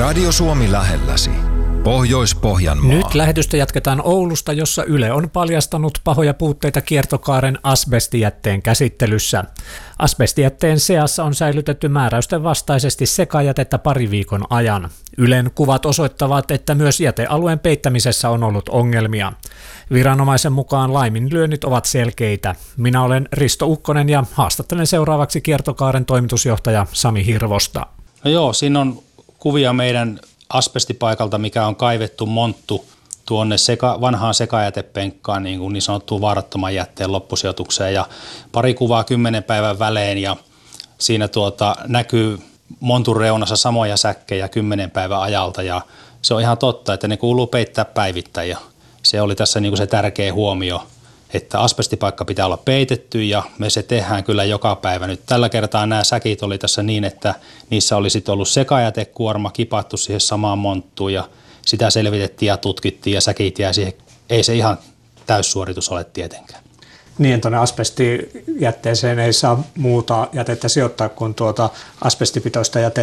Radio Suomi lähelläsi. Pohjois-Pohjanmaa. Nyt lähetystä jatketaan Oulusta, jossa Yle on paljastanut pahoja puutteita kiertokaaren asbestijätteen käsittelyssä. Asbestijätteen seassa on säilytetty määräysten vastaisesti sekajätettä pari viikon ajan. Ylen kuvat osoittavat, että myös jätealueen peittämisessä on ollut ongelmia. Viranomaisen mukaan laiminlyönnit ovat selkeitä. Minä olen Risto Ukkonen ja haastattelen seuraavaksi kiertokaaren toimitusjohtaja Sami Hirvosta. No joo, siinä on kuvia meidän asbestipaikalta, mikä on kaivettu monttu tuonne vanhaan sekajätepenkkaan niin sanottuun vaarattoman jätteen loppusijoitukseen ja pari kuvaa 10 päivän välein ja siinä näkyy montun reunassa samoja säkkejä 10 päivän ajalta ja se on ihan totta, että ne kuuluu peittää päivittäin ja se oli tässä niin kuin se tärkeä huomio, että asbestipaikka pitää olla peitetty ja me se tehdään kyllä joka päivä. Nyt tällä kertaa nämä säkit oli tässä niin, että niissä oli sitten ollut sekajätekuorma kipattu siihen samaan monttuun ja sitä selvitettiin ja tutkittiin ja säkit jäi siihen. Ei se ihan täyssuoritus ole tietenkään. Niin, tuonne asbestijätteeseen ei saa muuta jätettä sijoittaa kuin asbestipitoista jätettä.